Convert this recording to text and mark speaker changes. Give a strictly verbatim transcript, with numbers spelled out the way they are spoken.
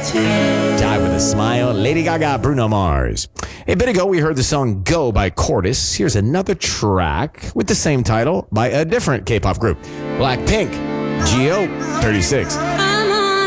Speaker 1: Die with a Smile, Lady Gaga, Bruno Mars. A bit ago, we heard the song Go by Cordis. Here's another track with the same title by a different K-pop group, Blackpink, G O thirty-six.